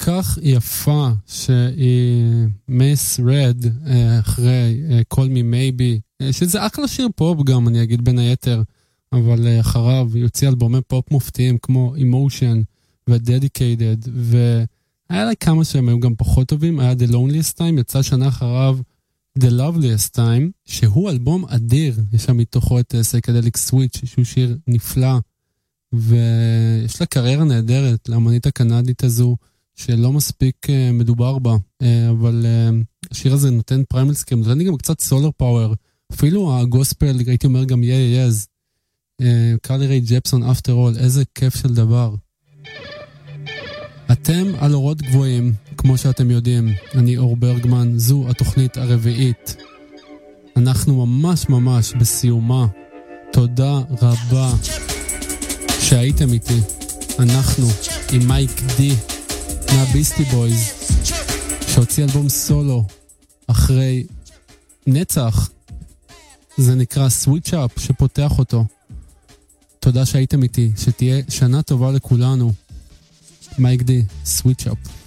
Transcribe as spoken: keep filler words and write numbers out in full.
כך יפה שהיא מייס רד אחרי Call Me Maybe, שזה אחלה שיר פופ גם, אני אגיד בין היתר, אבל אחריו יוציא אלבומי פופ מופתיים כמו Emotion ו-Dedicated, והיה לה כמה שהם היו גם פחות טובים. היה The Loneliest Time, יצא שנה אחריו The Loveliest Time, שהוא אלבום אדיר, יש שם מתוכו את Psychedelic Switch, שהוא שיר נפלא, ויש לה קריירה נהדרת לאמנית הקנדית הזו, שלא מספיק מדובר בה, אבל השיר הזה נותן פריימל סקרים, נותן לי גם קצת סולר פאוור, אפילו הגוספל, הייתי אומר גם יאי יאז, קרלי ריי ג'פסון אפטר אול, איזה כיף של דבר. אתם על אורות גבוהים, כמו שאתם יודעים, אני אור ברגמן, זו התוכנית הרביעית, אנחנו ממש ממש בסיומה, תודה רבה שהייתם איתי, אנחנו עם מייק די מהביסטי בויז, שהוציא אלבום סולו אחרי נצח, זה נקרא Switch Up, שפותח אותו. תודה שהייתם איתי, שתהיה שנה טובה לכולנו. מייק די, Switch Up.